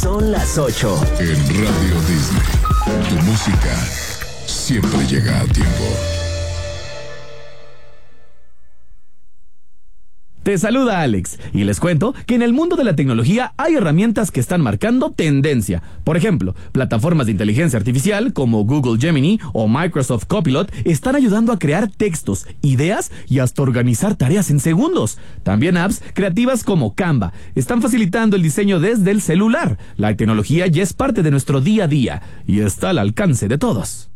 Son las 8. En Radio Disney, tu música siempre llega a tiempo. Te saluda Alex y les cuento que en el mundo de la tecnología hay herramientas que están marcando tendencia. Por ejemplo, plataformas de inteligencia artificial como Google Gemini o Microsoft Copilot están ayudando a crear textos, ideas y hasta organizar tareas en segundos. También apps creativas como Canva están facilitando el diseño desde el celular. La tecnología ya es parte de nuestro día a día y está al alcance de todos.